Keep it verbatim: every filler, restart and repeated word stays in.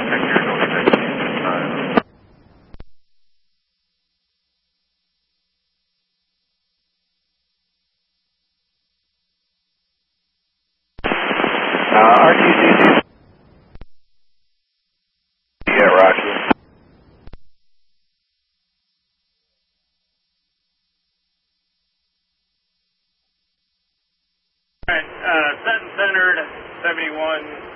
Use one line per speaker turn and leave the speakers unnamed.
contact here, go ahead. Uh, R T C C. Yeah, Roger.
Alright, uh, Sutton Centered, seventy-one.